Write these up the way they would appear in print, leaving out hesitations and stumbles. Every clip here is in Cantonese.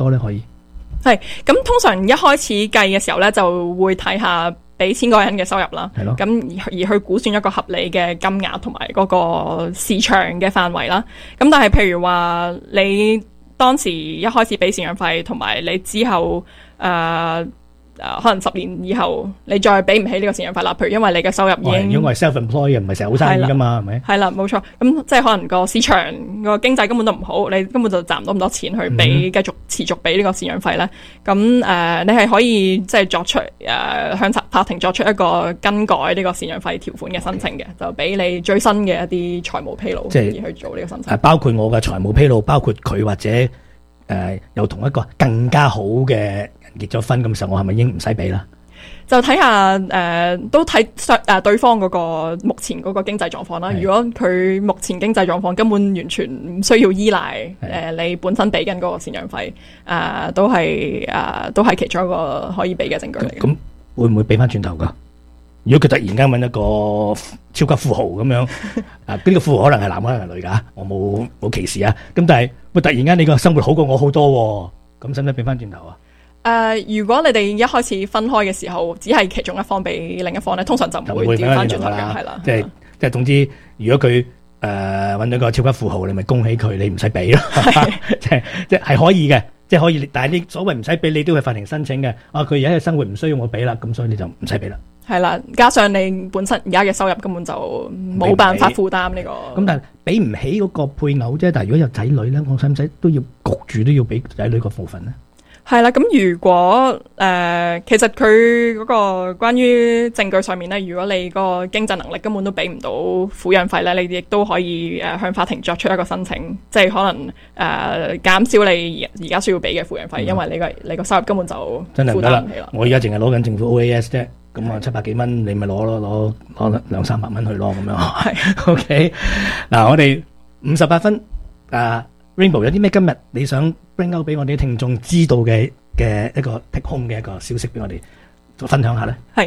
多咧？可以係咁，通常一開始計嘅時候咧，就會睇下俾錢嗰個人嘅收入啦。 係咯。 咁而去估算一個合理嘅金額同埋嗰個市場嘅範圍啦。咁但係譬如話你當時一開始俾贍養費，同埋你之後可能10年以後你再俾唔起呢個贍養費啦，譬如因為你嘅收入已經， 因為 self-employed 唔係成日好生意噶嘛，係咪？ 係啦，冇錯。咁即係可能個市場個經濟根本都唔好，你根本就賺唔到咁多錢去俾繼續持續俾呢個贍養費咧。咁你係可以即係作出向法庭作出一個更改呢個贍養費條款嘅申請嘅，就俾你最新嘅一啲財務披露而去做呢個申請。 包括我嘅財務披露，包括佢或者又同一個更加好嘅人結咗婚咁時候，我係咪已經唔使俾啦？ 就睇下都睇對方嗰個目前嗰個經濟狀況啦。如果佢目前經濟狀況根本完全唔需要依賴你本身俾緊嗰個贍養費，都係其中一個可以俾嘅證據嚟嘅。 咁會唔會俾翻轉頭噶？如果佢突然間揾一個超級富豪咁樣，邊個富豪可能係男可能係女噶？我冇歧視啊。咁但係突然間你個生活好過我好多，咁使唔使俾翻轉頭啊？ 如果你哋一開始分開嘅時候，只係其中一方俾另一方咧，通常就唔會調翻轉頭嘅，係啦。即係總之，如果佢揾到個超級富豪，你咪恭喜佢，你唔使俾咯。即係可以嘅，即係可以。但係你所謂唔使俾，你都係法庭申請嘅。佢而家嘅生活唔需要我俾啦，咁所以你就唔使俾啦。係啦，加上你本身而家嘅收入根本就冇辦法負擔呢個。 咁但係俾唔起嗰個配偶啫。但係如果有仔女咧，我使唔使都要焗住都要俾仔女個部分咧？ 係啦，咁如果其實佢嗰個關於證據上面咧，如果你個經濟能力根本都俾唔到撫養費咧，你亦都可以向法庭作出一個申請，即係可能減少你而家需要俾嘅撫養費，因為你個收入根本就真係唔得啦。我而家淨係攞緊政府 OAS 啫，咁700幾蚊你咪攞200-300蚊去咯，咁樣。係 OK 嗱，我哋58分Rainbow 有啲咩今日你想 bring out 俾我哋啲聽眾知道嘅一個 take home 嘅一個消息俾我哋分享下咧？係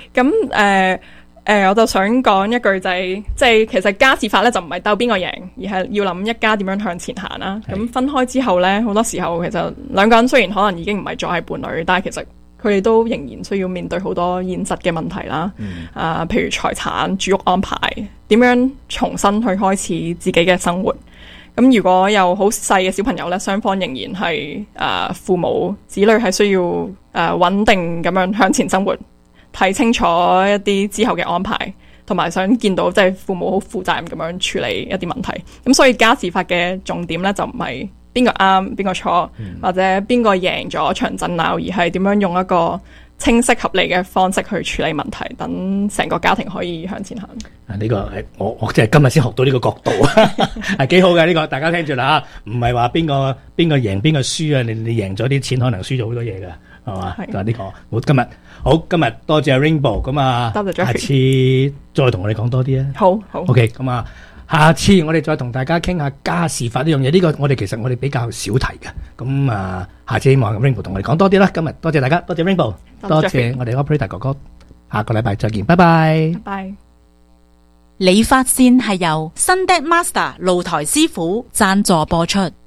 咁我就想講一句就係，即係其實家事法咧就唔係鬥邊個贏，而係要諗一家點樣向前行啦。咁分開之後咧，好多時候其實兩個人雖然可能已經唔係再係伴侶，但係其實佢哋都仍然需要面對好多現實嘅問題啦。譬如財產、住屋安排，點樣重新去開始自己嘅生活。咁如果有好細嘅小朋友咧，雙方仍然係父母子女係需要穩定咁樣向前生活，睇清楚一啲之後嘅安排，同埋想見到即係父母好負責任咁樣處理一啲問題。咁所以家事法嘅重點咧就唔係邊個啱邊個錯，或者邊個贏咗場爭拗，而係點樣用一個清晰合理嘅方式去處理問題，等成個家庭可以向前行。 呢個係我即係今日先學到呢個角度，係幾好嘅呢個，大家聽住啦吓，唔係話邊個贏邊個輸啊，你贏咗啲錢，可能輸咗好多嘢㗎，係嘛？就係呢個。今日多謝 Rainbow， 咁啊，下次再同我哋講多啲啊。好 OK， 咁啊。下次我哋再同大家傾下家事法呢樣嘢，呢個我哋比較少提嘅，咁下次希望 Rainbow 同我哋講多啲啦。今日多謝大家，多謝 Rainbow， 多謝我哋 Operator 哥哥，下個禮拜再見，拜拜。拜拜。 理髮線係由新 Deck Master 露台師傅贊助播出。